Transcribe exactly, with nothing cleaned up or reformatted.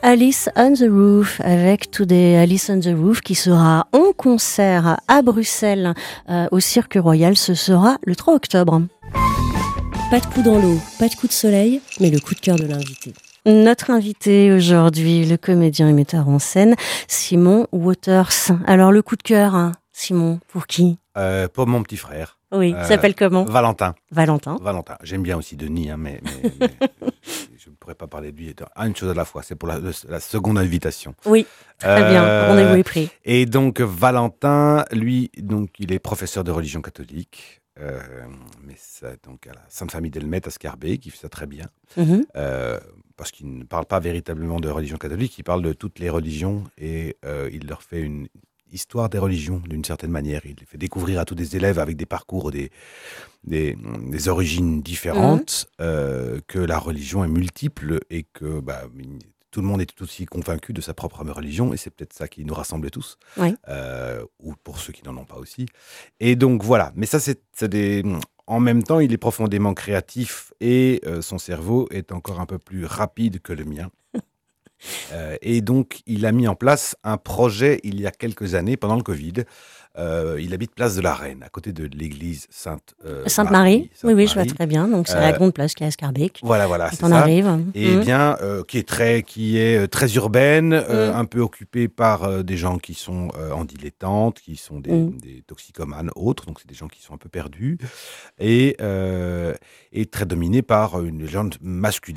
Alice on the Roof avec Today Alice on the Roof qui sera en concert à Bruxelles euh, au Cirque Royal. Ce sera le trois octobre. Pas de coup dans l'eau, pas de coup de soleil, mais le coup de cœur de l'invité. Notre invité aujourd'hui, le comédien et metteur en scène, Simon Waters. Alors le coup de cœur, hein, Simon, pour qui ? euh, Pour mon petit frère. Oui, Euh, il s'appelle comment ? Valentin. Valentin. Valentin. J'aime bien aussi Denis, hein, mais, mais, mais je ne pourrais pas parler de lui. Ah, une chose à la fois, c'est pour la, la seconde invitation. Oui, très Euh, bien, rendez-vous est pris. Et donc Valentin, lui, donc, il est professeur de religion catholique. Euh, mais ça, donc à la Sainte Famille d'Elmet à Scarbeck, qui fait ça très bien, Mm-hmm. euh, parce qu'il ne parle pas véritablement de religion catholique, il parle de toutes les religions et euh, il leur fait une histoire des religions d'une certaine manière. Il les fait découvrir à tous des élèves avec des parcours, des, des, des origines différentes, mm-hmm. euh, que la religion est multiple et que bah, tout le monde est tout aussi convaincu de sa propre religion, et c'est peut-être ça qui nous rassemble tous, oui. euh, ou pour ceux qui n'en ont pas aussi. Et donc voilà, mais ça c'est, c'est des... En même temps, il est profondément créatif et euh, son cerveau est encore un peu plus rapide que le mien. Euh, et donc, il a mis en place un projet il y a quelques années, pendant le Covid. Euh, il habite place de la Reine, à côté de l'église Sainte, euh, Sainte-Marie. Sainte oui, oui, je vois très bien. Donc, c'est euh, la grande place qui est à Scarbeck. Voilà, voilà, quand c'est on ça. arrive. Et mmh. bien, euh, qui est très, qui est très urbaine, mmh. euh, un peu occupée par euh, des gens qui sont euh, en dilettante, qui sont des, mmh. des toxicomanes, autres. Donc, c'est des gens qui sont un peu perdus. Et, euh, et très dominée par une légende masculine.